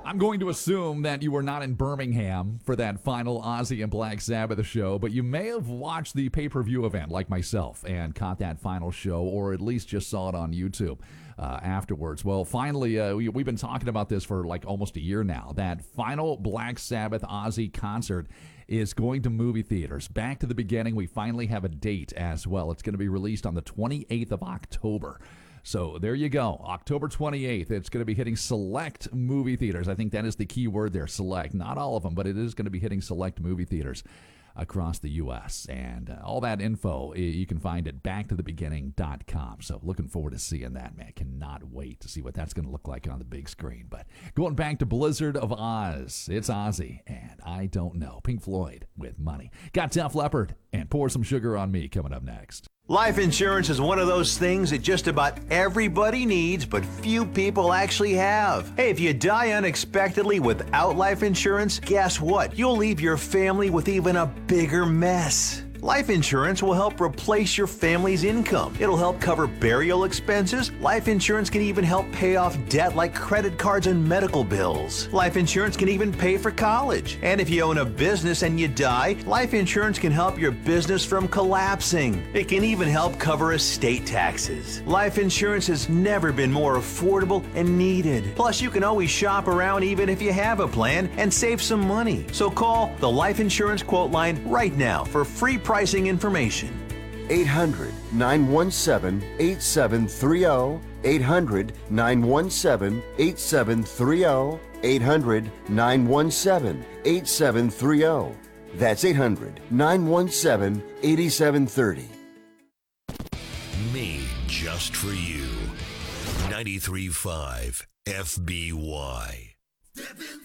I'm going to assume that you were not in Birmingham for that final Ozzy and Black Sabbath show, but you may have watched the pay-per-view event like myself and caught that final show, or at least just saw it on YouTube afterwards. Well, finally, we've been talking about this for like almost a year now. That final Black Sabbath Ozzy concert is going to movie theaters. Back to the beginning, we finally have a date as well. It's going to be released on the 28th of October. So there you go, October 28th. It's going to be hitting select movie theaters. I think that is the key word there, select. Not all of them, but it is going to be hitting select movie theaters across the U.S. And all that info you can find at backtothebeginning.com. So looking forward to seeing that, man. Cannot wait to see what that's going to look like on the big screen. But going back to Blizzard of Oz, it's Ozzy, and I Don't Know. Pink Floyd with Money. Got Def Leppard and Pour Some Sugar on Me coming up next. Life insurance is one of those things that just about everybody needs, but few people actually have. Hey, if you die unexpectedly without life insurance, guess what? You'll leave your family with even a bigger mess. Life insurance will help replace your family's income. It'll help cover burial expenses. Life insurance can even help pay off debt like credit cards and medical bills. Life insurance can even pay for college. And if you own a business and you die, life insurance can help your business from collapsing. It can even help cover estate taxes. Life insurance has never been more affordable and needed. Plus, you can always shop around even if you have a plan and save some money. So call the Life Insurance Quote Line right now for free pricing information. 800-917-8730. 800-917-8730. 800-917-8730. That's 800-917-8730. Me, just for you. 93.5 FBY.